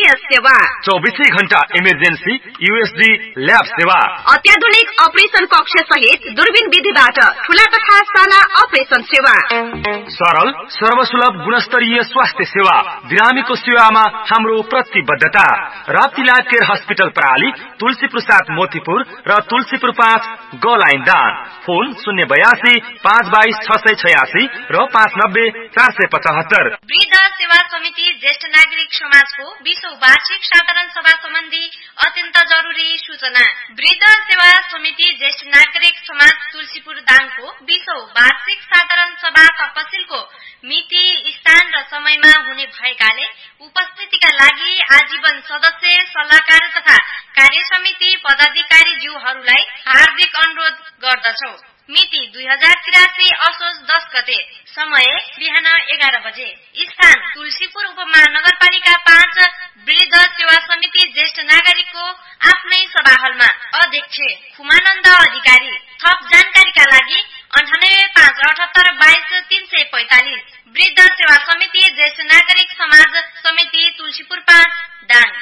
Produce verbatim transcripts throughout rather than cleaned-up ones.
Ambulance सेवा, चौबीसै घण्टा emergency USD lab सेवा, अत्याधुनिक अपरेसन कक्ष सहित दूरबीन विधिबाट ठूला तथा साना अपरेसन सेवा, सरल सर्वसुलभ गुणस्तरीय स्वास्थ्य सेवा। बिरामीको सेवामा हाम्रो प्रतिबद्धता। राप्ती लाइफ केयर हस्पिटल प्रणाली, तुलसीपुर सात मोतीपुर र तुलसीपुर पाँच गलाइन दान। फोन शून्य बयासी पाँच बाइस छ सय छयासी र पाँच नब्बे चार सय पचहत्तर। वृद्ध सेवा समिति ज्येष्ठ नागरिक समाजको बीसौं वार्षिक साधारण सभा सम्बन्धी अत्यन्त जरुरी सूचना। वृद्ध सेवा समिति ज्येष्ठ नागरिक समाज तुलसीपुर दाङको बीसौं वार्षिक साधारण सभा तपसिलको मिति, स्थान र समयमा हुने भएकाले उपस्थितिका लागि आजीवन सदस्य, सल्लाहकार तथा कार्य समिति पदाधिकारी ज्यूहरूलाई हार्दिक अनुरोध गर्दछौ। मिति दुई हजार तिरासी असोज दस गते, समय बिहान एघार बजे, स्थान तुलसीपुर उपमहानगरपालिका पाँच वृद्ध सेवा समिति ज्येष्ठ नागरिकको आफ्नै सभा हलमा। अध्यक्ष खुमानन्द अधिकारी। थप जानकारीका लागि अन्ठानब्बे पाँच अठहत्तर बाइस तीन सय पैंतालिस। वृद्ध सेवा समिति ज्येष्ठ नागरिक समाज समिति तुलसीपुर पाँच दाङ।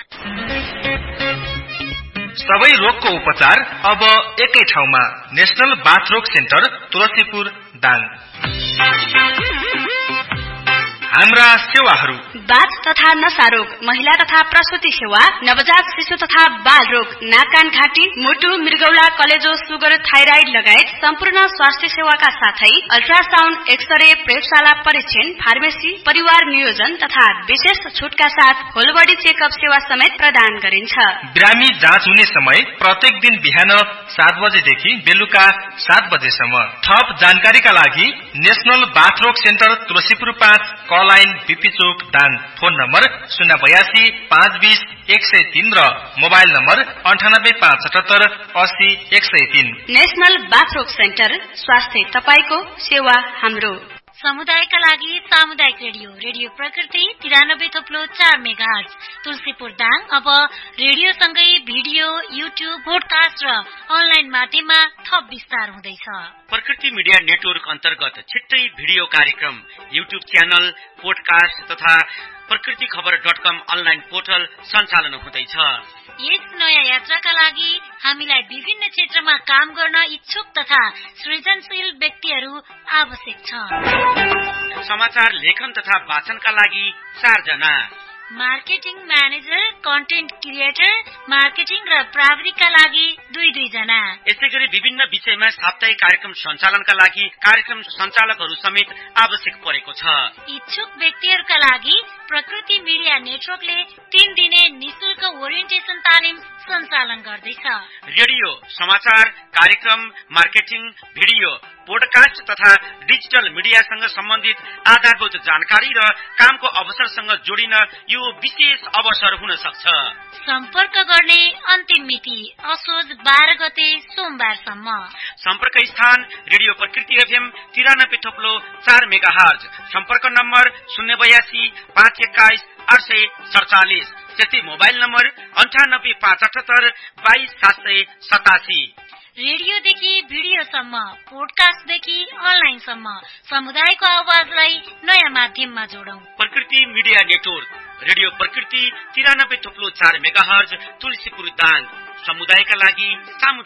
सबै रोगको उपचार अब एकै ठाउँमा, नेशनल बाथ रोग सेन्टर तुलसीपुर दाङ। हाम्रा सेवाहरू: बाथ तथा नशा रोग, महिला तथा प्रसुति सेवा, नवजात शिशु तथा बाल रोग, नाक कान घाँटी, मुटु, मृगौला, कलेजो, सुगर, थाइराइड लगायत सम्पूर्ण स्वास्थ्य सेवाका साथै अल्ट्रासाउन्ड, एक्सरे, प्रयोगशाला परीक्षण, फार्मेसी, परिवार नियोजन तथा विशेष छुटका साथ होल बडी चेकअप सेवा समेत प्रदान गरिन्छ। बिरामी जाँच हुने समय प्रत्येक दिन बिहान सात बजेदेखि बेलुका सात बजेसम्म। थप जानकारीका लागि नेशनल बाथ रोग सेन्टर तुलसीपुर पाँच लाइन बीपी चोक दाङ। फोन नम्बर शून्य बयासी पाँच बीस एक सय तीन र मोबाइल नम्बर अन्ठानब्बे पाँच अठहत्तर अस्सी एक सय तीन। नेशनल बाथ रोग सेन्टर, स्वास्थ्य तपाईको, सेवा हाम्रो। समुदायका लागि सामुदायिक रेडियो रेडियो प्रकृति तिरानब्बे थोप्लो चार मेगाहर्ज तुलसीपुर दाङ अब रेडियो सँगै भिडियो, युट्युब, पोडकास्ट र अनलाइन माध्यममा थप विस्तार हुँदैछ। प्रकृति मिडिया नेटवर्क अन्तर्गत छिट्टै भिडियो कार्यक्रम, युट्युब च्यानल, पोडकास्ट तथा प्रकृति खबर डट कम अनलाइन पोर्टल सञ्चालन हुँदैछ। यस नयाँ यात्राका लागि हामीलाई विभिन्न क्षेत्रमा काम गर्न इच्छुक तथा सृजनशील व्यक्तिहरू आवश्यक छ। समाचार लेखन तथा वाचनका लागि चार जना, marketing manager, content creator, marketing र प्राविधिकका लागि दुई दुई जना। यसै गरी विभिन्न विषयमा साप्ताहिक कार्यक्रम सञ्चालनका लागि कार्यक्रम सञ्चालकहरू समेत आवश्यक परेको छ। इच्छुक व्यक्तिहरूका लागि प्रकृति मिडिया नेटवर्कले तीन दिने निशुल्क ओरिएन्टेसन तालिम सञ्चालन गर्दैछ। रेडियो, समाचार, कार्यक्रम, मार्केटिङ, भिडियो, पोडकास्ट तथा डिजिटल मिडियासँग सम्बन्धित आधारभूत जानकारी र कामको अवसरसँग जोडिन यो विशेष अवसर हुन सक्छ। सम्पर्क गर्ने अन्तिम मिति असोज बाह्र गते सोमबारसम्म। सम्पर्क स्थान रेडियो प्रकृति एफएम तिरानब्बे थोप्लो चार मेगाहर्ज। सम्पर्क नम्बर शून्य बयासी पाँच एक्काइस आठ सय सडचालिस। त्यस्तै मोबाइल नम्बर अन्ठानब्बे पाँच अठहत्तर बाइस सात सय सतासी। रेडियोदेखि भिडियोसम्म, पोडकास्टदेखि अनलाइनसम्म समुदायको आवाजलाई नयाँ माध्यममा जोडौं। प्रकृति मिडिया नेटवर्क रेडियो प्रकृति तिरानब्बे थोप्लो चार मेगाहर्ज तुलसीपुर दाङ। समुदायका लागि सामुदायिक